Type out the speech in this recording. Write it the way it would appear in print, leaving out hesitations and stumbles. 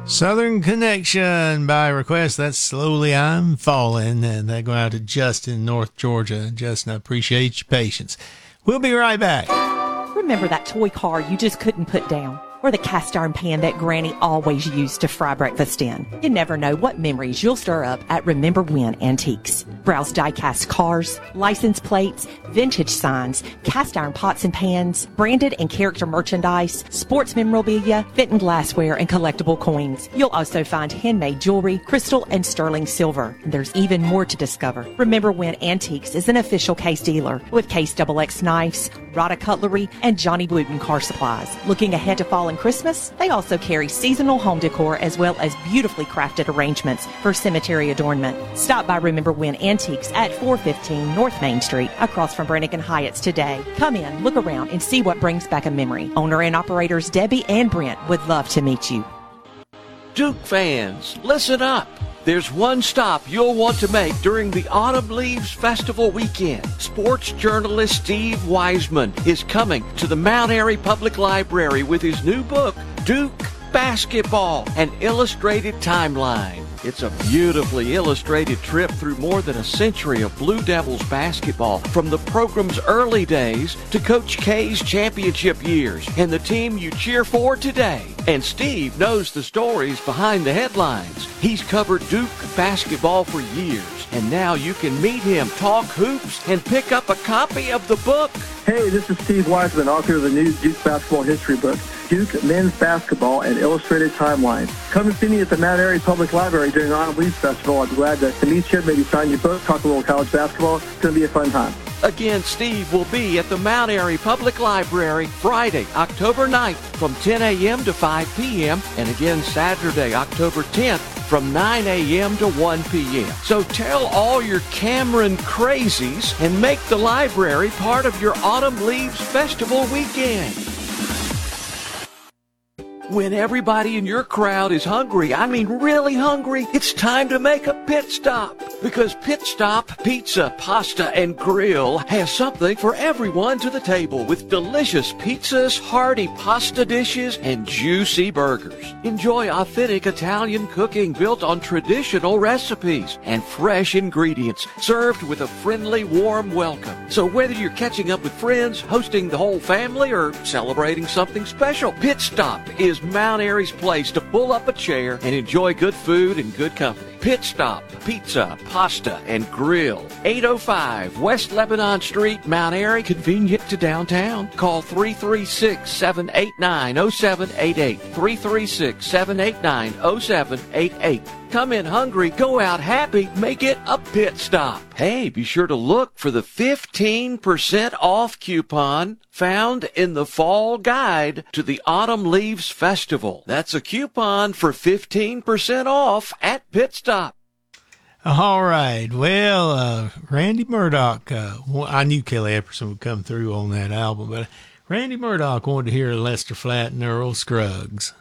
Southern Connection by request. That's Slowly I'm Falling. And that go out to Justin in North Georgia. Justin, I appreciate your patience. We'll be right back. Remember that toy car you just couldn't put down? Or the cast iron pan that Granny always used to fry breakfast in? You never know what memories you'll stir up at Remember When Antiques. Browse die-cast cars, license plates, vintage signs, cast iron pots and pans, branded and character merchandise, sports memorabilia, Fenton glassware, and collectible coins. You'll also find handmade jewelry, crystal, and sterling silver. And there's even more to discover. Remember When Antiques is an official Case dealer with Case XX knives, Rada cutlery, and Johnny Wooten car supplies. Looking ahead to fall and Christmas, they also carry seasonal home decor as well as beautifully crafted arrangements for cemetery adornment. Stop by Remember When Antiques at 415 North Main Street, across from Brannigan Hyatt's today. Come in, look around, and see what brings back a memory. Owner and operators Debbie and Brent would love to meet you. Duke fans, listen up. There's one stop you'll want to make during the Autumn Leaves Festival weekend. Sports journalist Steve Wiseman is coming to the Mount Airy Public Library with his new book, Duke Basketball, an Illustrated Timeline. It's a beautifully illustrated trip through more than a century of Blue Devils basketball, from the program's early days to Coach K's championship years and the team you cheer for today. And Steve knows the stories behind the headlines. He's covered Duke basketball for years, and now you can meet him, talk hoops, and pick up a copy of the book. Hey, this is Steve Wiseman, author of the new Duke Basketball History book, Duke Men's Basketball, an Illustrated Timeline. Come and see me at the Mount Airy Public Library during the Autumn Leaves Festival. I'd be glad to meet you, maybe sign your book, talk a little college basketball. It's going to be a fun time. Again, Steve will be at the Mount Airy Public Library Friday, October 9th from 10 a.m. to 5 p.m. and again Saturday, October 10th from 9 a.m. to 1 p.m. So tell all your Cameron crazies and make the library part of your Autumn Leaves Festival weekend. When everybody in your crowd is hungry, I mean really hungry, it's time to make a pit stop. Because Pit Stop Pizza, Pasta, and Grill has something for everyone to the table with delicious pizzas, hearty pasta dishes, and juicy burgers. Enjoy authentic Italian cooking built on traditional recipes and fresh ingredients served with a friendly, warm welcome. So whether you're catching up with friends, hosting the whole family, or celebrating something special, Pit Stop is Mount Airy's place to pull up a chair and enjoy good food and good company. Pit Stop Pizza, Pasta, and Grill. 805 West Lebanon Street, Mount Airy, convenient to downtown. Call 336-789-0788. 336-789-0788. Come in hungry, go out happy, make it a pit stop. Hey, be sure to look for the 15% off coupon found in the fall guide to the Autumn Leaves Festival. That's a coupon for 15% off at Pit Stop. All right. Well, Randy Murdoch, I knew Kelly Epperson would come through on that album, but Randy Murdoch wanted to hear Lester Flatt and Earl Scruggs.